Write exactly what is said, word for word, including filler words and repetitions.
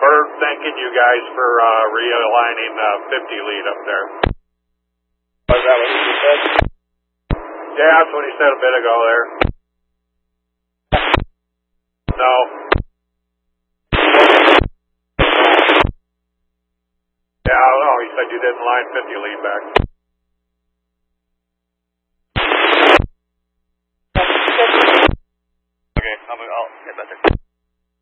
we're thanking you guys for uh, realigning the fifty lead up there. Was that what you said? Yeah, that's what he said a bit ago there. No. Yeah, I don't know. He said you didn't line fifty lead back.